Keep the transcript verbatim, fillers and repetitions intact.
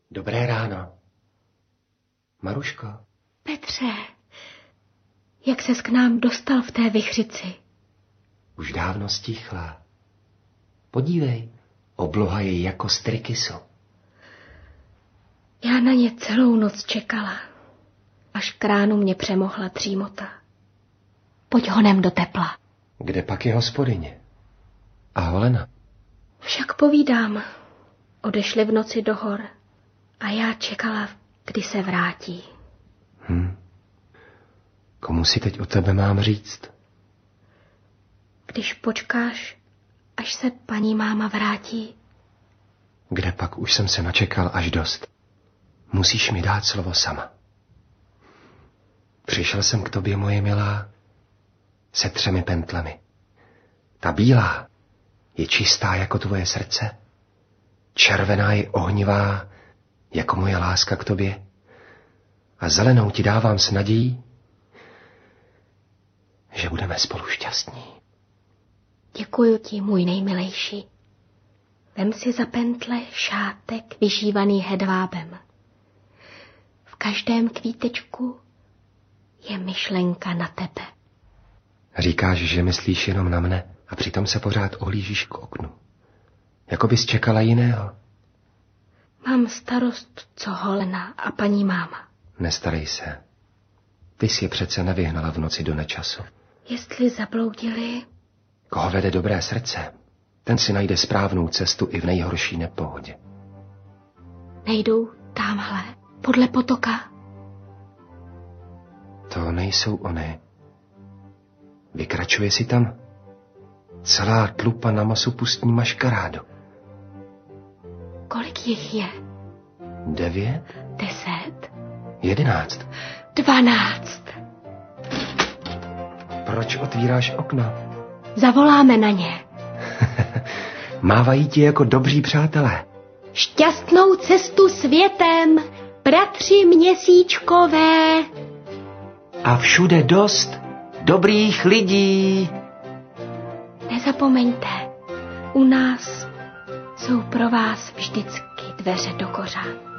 Dobré ráno. Maruško. Petře, jak ses k nám dostal v té vichřici? Už dávno stichla. Podívej, obloha je jako z trykysu. Já na ně celou noc čekala, až k ránu mě přemohla dřímota. Pojď honem do tepla. Kde pak je hospodyně? A Holena? Však povídám, odešli v noci do hor a já čekala, kdy se vrátí. Hm. Komu si teď o tebe mám říct? Když počkáš, až se paní máma vrátí. Kde pak už jsem se načekal až dost. Musíš mi dát slovo sama. Přišel jsem k tobě, moje milá, se třemi pentlemi. Ta bílá je čistá jako tvoje srdce, červená je ohnivá jako moje láska k tobě a zelenou ti dávám s nadějí, že budeme spolu šťastní. Děkuju ti, můj nejmilejší. Vem si za pentle šátek vyšívaný hedvábem. V každém kvítečku je myšlenka na tebe. Říkáš, že myslíš jenom na mne a přitom se pořád ohlížíš k oknu. Jako bys čekala jiného. Mám starost, co Holena a paní máma. Nestarej se. Ty jsi je přece nevyhnala v noci do nečasu. Jestli zabloudili... Koho vede dobré srdce, ten si najde správnou cestu i v nejhorší nepohodě. Nejdou támhle, podle potoka. To nejsou ony. Vykračuje si tam celá tlupa na masu pustní maškarádu. Kolik jich je? Devět? Deset? Jedenáct? Dvanáct. Proč otvíráš okno? Zavoláme na ně. Mávají ti jako dobří přátelé. Šťastnou cestu světem, bratři měsíčkové. A všude dost dobrých lidí. Nezapomeňte, u nás jsou pro vás vždycky dveře do kořán.